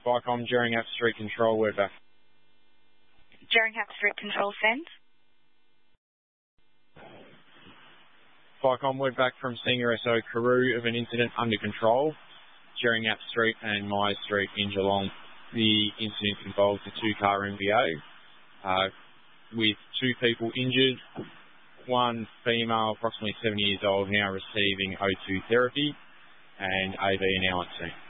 Vicom, Jerringham Street Control, word back. Jerringham Street Control, send. Vicom, word back from Senior SO Carew of an incident under control, Jerringham Street and Myers Street in Geelong. The incident involved a two-car MVA with two people injured, one female, approximately 70 years old, now receiving O2 therapy, and AV now on scene.